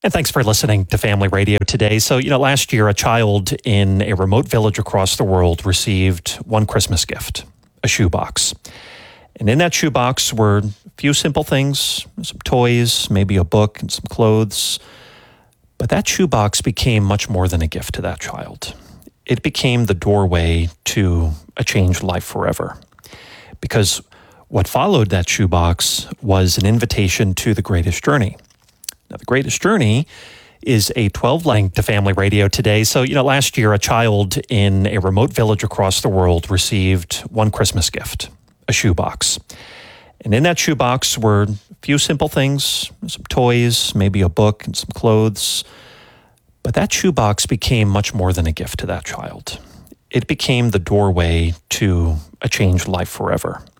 And thanks for listening to Family Radio today. So, last year, a child in a remote village across the world received one Christmas gift, a shoebox. And in that shoebox were a few simple things, some toys, maybe a book and some clothes. But that shoebox became much more than a gift to that child. It became the doorway to a changed life forever. Because what followed that shoebox was an invitation to the Greatest Journey. Now, the Greatest Journey is a 12-link to Family Radio today. So, last year, a child in a remote village across the world received one Christmas gift, a shoebox. And in that shoebox were a few simple things, some toys, maybe a book and some clothes. But that shoebox became much more than a gift to that child. It became the doorway to a changed life forever.